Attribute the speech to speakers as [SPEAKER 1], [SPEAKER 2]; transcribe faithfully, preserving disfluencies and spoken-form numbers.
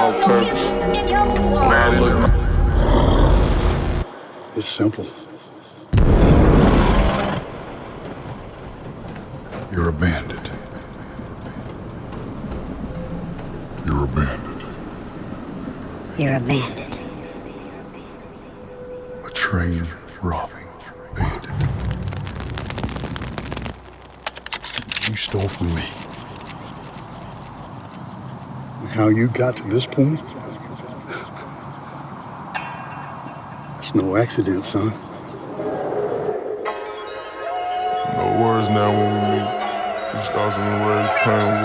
[SPEAKER 1] on purpose. When I look,
[SPEAKER 2] it's simple. You're a bandit. You're a bandit.
[SPEAKER 3] You're a bandit.
[SPEAKER 2] A train robbing bandit. You stole from me. And how you got to this point? It's no accident, son.
[SPEAKER 1] no words now when we meet. These guys in the raised pain.